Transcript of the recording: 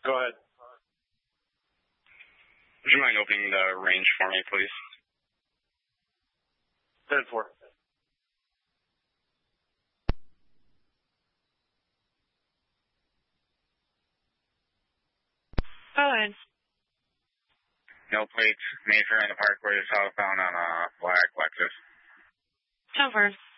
Go ahead. Would you mind opening the range for me, please? 10-4. Go ahead. No plates. Major in the Parkway, southbound on a black Lexus. 10-4.